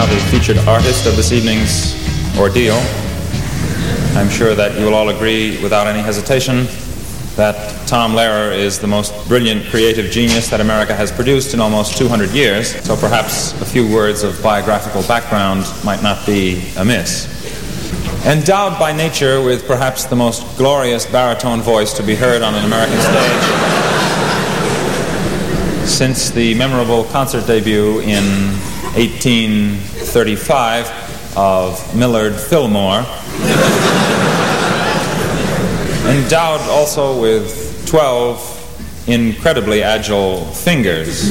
now the featured artist of this evening's ordeal. I'm sure that you will all agree without any hesitation that Tom Lehrer is the most brilliant creative genius that America has produced in almost 200 years, so perhaps a few words of biographical background might not be amiss. Endowed by nature with perhaps the most glorious baritone voice to be heard on an American stage, since the memorable concert debut in 1835 of Millard Fillmore, endowed also with 12 incredibly agile fingers.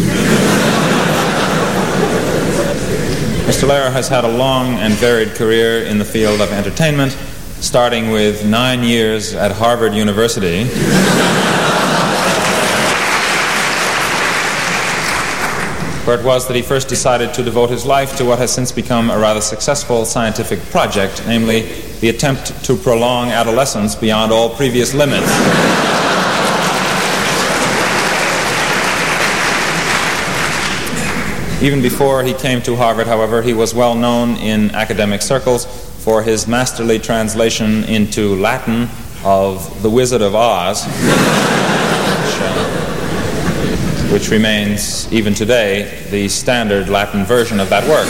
Mr. Lehrer has had a long and varied career in the field of entertainment, starting with 9 years at Harvard University, where it was that he first decided to devote his life to what has since become a rather successful scientific project, namely the attempt to prolong adolescence beyond all previous limits. Even before he came to Harvard, however, he was well known in academic circles for his masterly translation into Latin of The Wizard of Oz, which remains, even today, the standard Latin version of that work.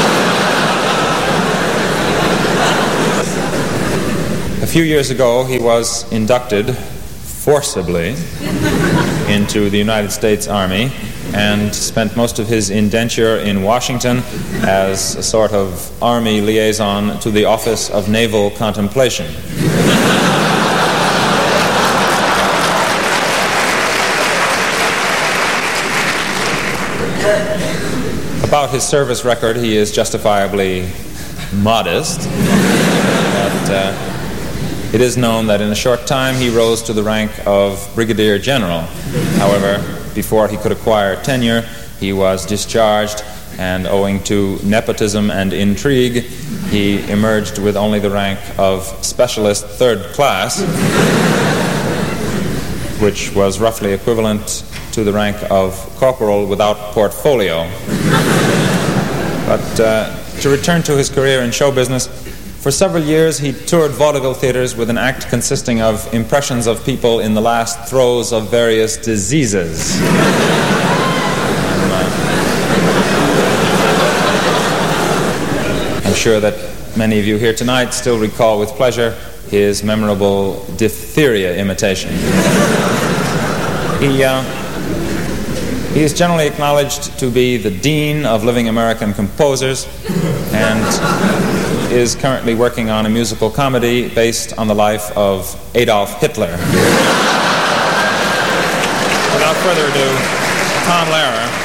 A few years ago, he was inducted forcibly into the United States Army and spent most of his indenture in Washington as a sort of Army liaison to the Office of Naval Contemplation. About his service record, he is justifiably modest, but it is known that in a short time he rose to the rank of Brigadier General. However, before he could acquire tenure, he was discharged, and owing to nepotism and intrigue, he emerged with only the rank of Specialist Third Class, which was roughly equivalent to the rank of Corporal without portfolio. But to return to his career in show business, for several years he toured vaudeville theaters with an act consisting of impressions of people in the last throes of various diseases. I'm sure that many of you here tonight still recall with pleasure his memorable diphtheria imitation. He is generally acknowledged to be the dean of living American composers and is currently working on a musical comedy based on the life of Adolf Hitler. Without further ado, Tom Lehrer.